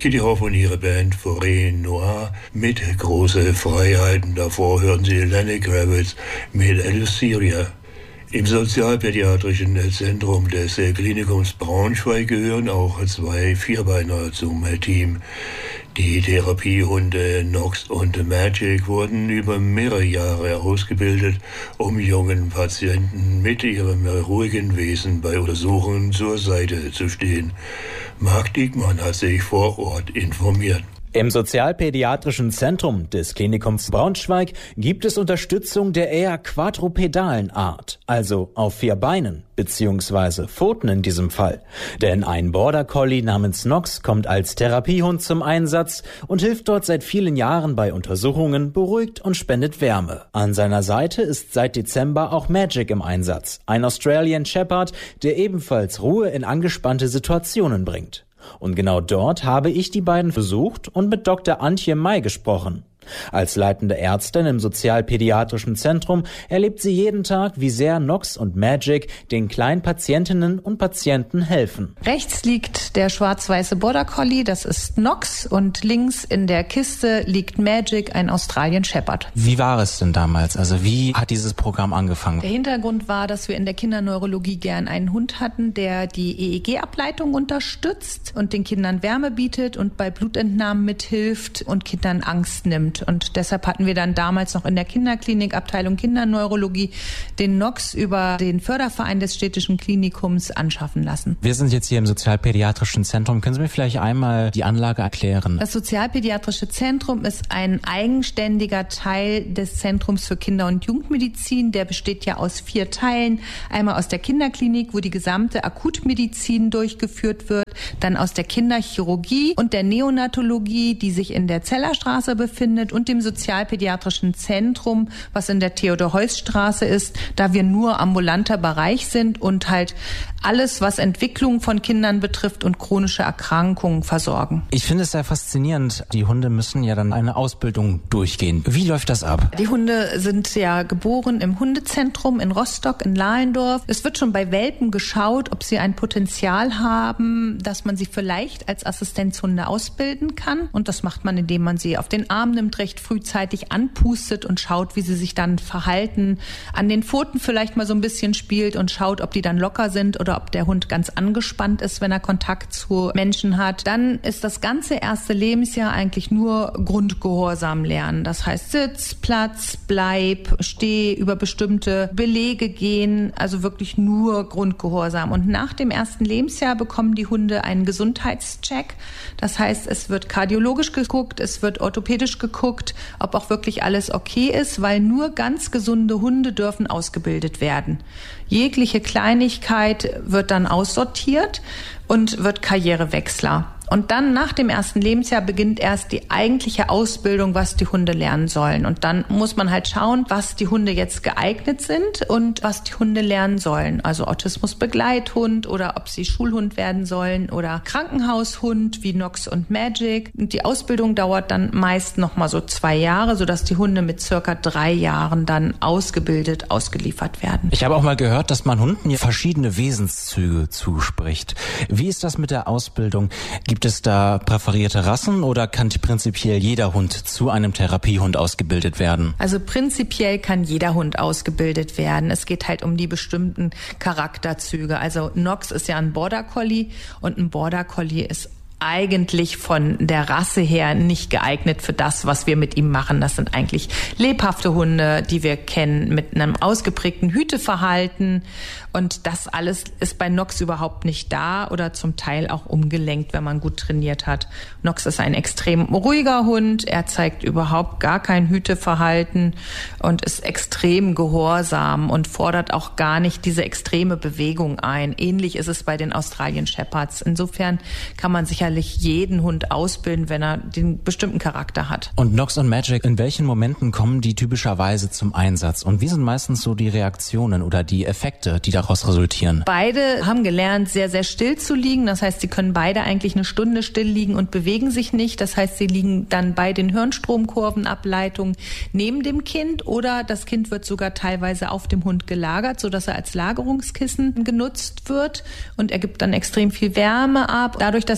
Kitty Hoff und ihre Band Forêt Noire mit Große Freiheiten. Davor hören Sie Lenny Kravitz mit Eleutheria. Im Sozialpädiatrischen Zentrum des Klinikums Braunschweig gehören auch 2 Vierbeiner zum Team. Die Therapiehunde Nox und Magic wurden über mehrere Jahre ausgebildet, um jungen Patienten mit ihrem ruhigen Wesen bei Untersuchungen zur Seite zu stehen. Marc Diekmann hat sich vor Ort informiert. Im Sozialpädiatrischen Zentrum des Klinikums Braunschweig gibt es Unterstützung der eher quadrupedalen Art, also auf 4 Beinen bzw. Pfoten in diesem Fall. Denn ein Border Collie namens Nox kommt als Therapiehund zum Einsatz und hilft dort seit vielen Jahren bei Untersuchungen, beruhigt und spendet Wärme. An seiner Seite ist seit Dezember auch Magic im Einsatz, ein Australian Shepherd, der ebenfalls Ruhe in angespannte Situationen bringt. Und genau dort habe ich die beiden besucht und mit Dr. Antje May gesprochen. Als leitende Ärztin im Sozialpädiatrischen Zentrum erlebt sie jeden Tag, wie sehr Nox und Magic den kleinen Patientinnen und Patienten helfen. Rechts liegt der schwarz-weiße Border Collie, das ist Nox, und links in der Kiste liegt Magic, ein Australian Shepherd. Wie war es denn damals? Also wie hat dieses Programm angefangen? Der Hintergrund war, dass wir in der Kinderneurologie gern einen Hund hatten, der die EEG-Ableitung unterstützt und den Kindern Wärme bietet und bei Blutentnahmen mithilft und Kindern Angst nimmt. Und deshalb hatten wir dann damals noch in der Kinderklinik, Abteilung Kinderneurologie, den Nox über den Förderverein des städtischen Klinikums anschaffen lassen. Wir sind jetzt hier im Sozialpädiatrischen Zentrum. Können Sie mir vielleicht einmal die Anlage erklären? Das Sozialpädiatrische Zentrum ist ein eigenständiger Teil des Zentrums für Kinder- und Jugendmedizin. Der besteht ja aus 4 Teilen. Einmal aus der Kinderklinik, wo die gesamte Akutmedizin durchgeführt wird, dann aus der Kinderchirurgie und der Neonatologie, die sich in der Zellerstraße befindet, und dem Sozialpädiatrischen Zentrum, was in der Theodor-Heuss-Straße ist, da wir nur ambulanter Bereich sind und halt alles, was Entwicklung von Kindern betrifft und chronische Erkrankungen versorgen. Ich finde es sehr faszinierend. Die Hunde müssen ja dann eine Ausbildung durchgehen. Wie läuft das ab? Die Hunde sind ja geboren im Hundezentrum in Rostock, in Lahlendorf. Es wird schon bei Welpen geschaut, ob sie ein Potenzial haben, dass man sie vielleicht als Assistenzhunde ausbilden kann. Und das macht man, indem man sie auf den Arm nimmt, recht frühzeitig anpustet und schaut, wie sie sich dann verhalten. An den Pfoten vielleicht mal so ein bisschen spielt und schaut, ob die dann locker sind oder ob der Hund ganz angespannt ist, wenn er Kontakt zu Menschen hat. Dann ist das ganze erste Lebensjahr eigentlich nur Grundgehorsam lernen. Das heißt Sitz, Platz, Bleib, Steh, über bestimmte Belege gehen, also wirklich nur Grundgehorsam. Und nach dem ersten Lebensjahr bekommen die Hunde einen Gesundheitscheck. Das heißt, es wird kardiologisch geguckt, es wird orthopädisch geguckt, ob auch wirklich alles okay ist, weil nur ganz gesunde Hunde dürfen ausgebildet werden. Jegliche Kleinigkeit wird dann aussortiert und wird Karrierewechsler. Und dann nach dem ersten Lebensjahr beginnt erst die eigentliche Ausbildung, was die Hunde lernen sollen. Und dann muss man halt schauen, was die Hunde jetzt geeignet sind und was die Hunde lernen sollen. Also Autismusbegleithund oder ob sie Schulhund werden sollen oder Krankenhaushund wie Nox und Magic. Und die Ausbildung dauert dann meist noch mal so 2 Jahre, sodass die Hunde mit circa 3 Jahren dann ausgebildet, ausgeliefert werden. Ich habe auch mal gehört, dass man Hunden verschiedene Wesenszüge zuspricht. Wie ist das mit der Ausbildung? Gibt es da präferierte Rassen oder kann prinzipiell jeder Hund zu einem Therapiehund ausgebildet werden? Also prinzipiell kann jeder Hund ausgebildet werden. Es geht halt um die bestimmten Charakterzüge. Also Nox ist ja ein Border Collie und ein Border Collie ist eigentlich von der Rasse her nicht geeignet für das, was wir mit ihm machen. Das sind eigentlich lebhafte Hunde, die wir kennen, mit einem ausgeprägten Hüteverhalten. Und das alles ist bei Nox überhaupt nicht da oder zum Teil auch umgelenkt, wenn man gut trainiert hat. Nox ist ein extrem ruhiger Hund. Er zeigt überhaupt gar kein Hüteverhalten und ist extrem gehorsam und fordert auch gar nicht diese extreme Bewegung ein. Ähnlich ist es bei den Australian Shepherds. Insofern kann man sicherlich jeden Hund ausbilden, wenn er den bestimmten Charakter hat. Und Nox und Magic, in welchen Momenten kommen die typischerweise zum Einsatz? Und wie sind meistens so die Reaktionen oder die Effekte, die daraus resultieren? Beide haben gelernt, sehr, sehr still zu liegen. Das heißt, sie können beide eigentlich eine Stunde still liegen und bewegen sich nicht. Das heißt, sie liegen dann bei den Hirnstromkurvenableitungen neben dem Kind oder das Kind wird sogar teilweise auf dem Hund gelagert, sodass er als Lagerungskissen genutzt wird und er gibt dann extrem viel Wärme ab. Dadurch, dass er so ruhig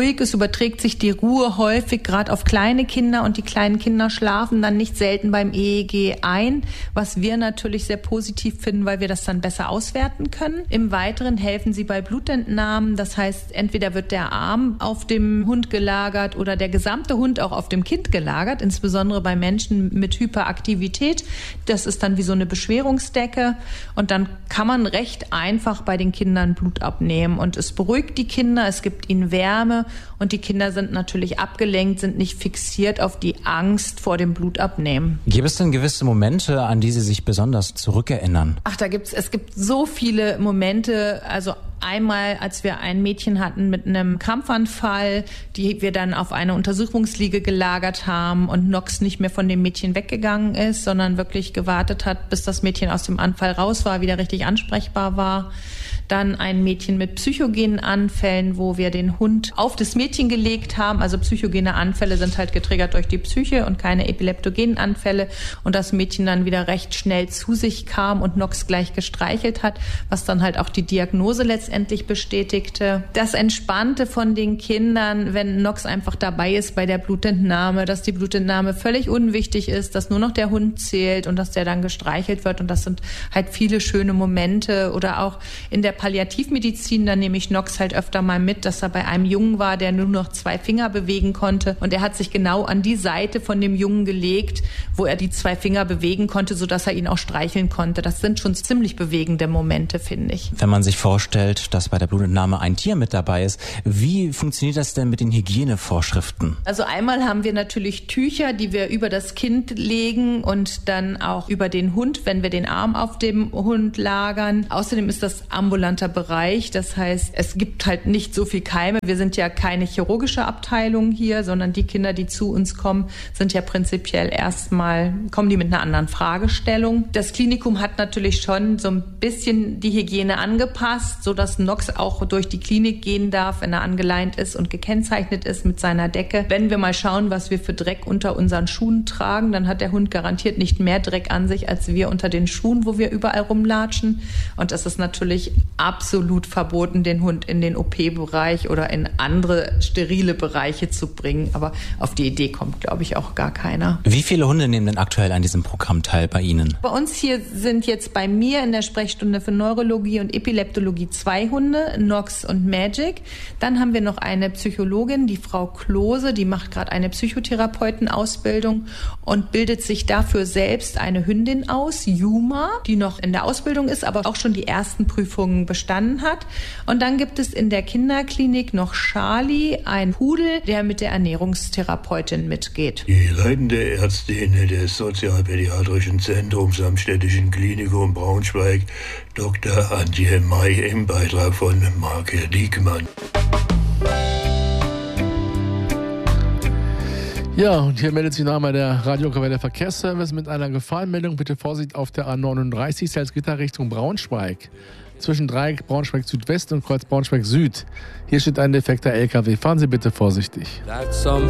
ruhig ist, überträgt sich die Ruhe häufig gerade auf kleine Kinder und die kleinen Kinder schlafen dann nicht selten beim EEG ein, was wir natürlich sehr positiv finden, weil wir das dann besser auswerten können. Im Weiteren helfen sie bei Blutentnahmen, das heißt, entweder wird der Arm auf dem Hund gelagert oder der gesamte Hund auch auf dem Kind gelagert, insbesondere bei Menschen mit Hyperaktivität. Das ist dann wie so eine Beschwerungsdecke und dann kann man recht einfach bei den Kindern Blut abnehmen und es beruhigt die Kinder, es gibt ihnen Wärme und die Kinder sind natürlich abgelenkt, sind nicht fixiert auf die Angst vor dem Blutabnehmen. Gibt es denn gewisse Momente, an die Sie sich besonders zurückerinnern? Ach, es gibt so viele Momente, also einmal, als wir ein Mädchen hatten mit einem Krampfanfall, die wir dann auf eine Untersuchungsliege gelagert haben und Nox nicht mehr von dem Mädchen weggegangen ist, sondern wirklich gewartet hat, bis das Mädchen aus dem Anfall raus war, wieder richtig ansprechbar war. Dann ein Mädchen mit psychogenen Anfällen, wo wir den Hund auf das Mädchen gelegt haben. Also psychogene Anfälle sind halt getriggert durch die Psyche und keine epileptogenen Anfälle. Und das Mädchen dann wieder recht schnell zu sich kam und Nox gleich gestreichelt hat, was dann halt auch die Diagnose letztendlich bestätigte. Das Entspannte von den Kindern, wenn Nox einfach dabei ist bei der Blutentnahme, dass die Blutentnahme völlig unwichtig ist, dass nur noch der Hund zählt und dass der dann gestreichelt wird. Und das sind halt viele schöne Momente. Oder auch in der Palliativmedizin, da nehme ich Nox halt öfter mal mit, dass er bei einem Jungen war, der nur noch 2 Finger bewegen konnte. Und er hat sich genau an die Seite von dem Jungen gelegt, wo er die 2 Finger bewegen konnte, sodass er ihn auch streicheln konnte. Das sind schon ziemlich bewegende Momente, finde ich. Wenn man sich vorstellt, dass bei der Blutentnahme ein Tier mit dabei ist, wie funktioniert das denn mit den Hygienevorschriften? Also einmal haben wir natürlich Tücher, die wir über das Kind legen und dann auch über den Hund, wenn wir den Arm auf dem Hund lagern. Außerdem ist das ambulanter Bereich, das heißt, es gibt halt nicht so viel Keime. Wir sind ja keine chirurgische Abteilung hier, sondern die Kinder, die zu uns kommen, sind ja prinzipiell kommen die mit einer anderen Fragestellung. Das Klinikum hat natürlich schon so ein bisschen die Hygiene angepasst, sodass Nox auch durch die Klinik gehen darf, wenn er angeleint ist und gekennzeichnet ist mit seiner Decke. Wenn wir mal schauen, was wir für Dreck unter unseren Schuhen tragen, dann hat der Hund garantiert nicht mehr Dreck an sich, als wir unter den Schuhen, wo wir überall rumlatschen. Und das ist natürlich absolut verboten, den Hund in den OP-Bereich oder in andere sterile Bereiche zu bringen. Aber auf die Idee kommt, glaube ich, auch gar keiner. Wie viele Hunde nehmen denn aktuell an diesem Programm teil bei Ihnen? Bei uns hier sind jetzt bei mir in der Sprechstunde für Neurologie und Epileptologie 2 Hunde, Nox und Magic. Dann haben wir noch eine Psychologin, die Frau Klose, die macht gerade eine Psychotherapeutenausbildung und bildet sich dafür selbst eine Hündin aus, Yuma, die noch in der Ausbildung ist, aber auch schon die ersten Prüfungen bestanden hat. Und dann gibt es in der Kinderklinik noch Charlie, ein Pudel, der mit der Ernährungstherapeutin mitgeht. Die leitende Ärztin des Sozialpädiatrischen Zentrums am Städtischen Klinikum Braunschweig, Dr. Antje May, im Beitrag von Marke Diekmann. Ja, und hier meldet sich noch einmal der Radio-Kavelle Verkehrsservice mit einer Gefahrenmeldung. Bitte Vorsicht auf der A39 Salzgitter Richtung Braunschweig. Zwischen Dreieck Braunschweig Südwest und Kreuz Braunschweig Süd. Hier steht ein defekter LKW. Fahren Sie bitte vorsichtig.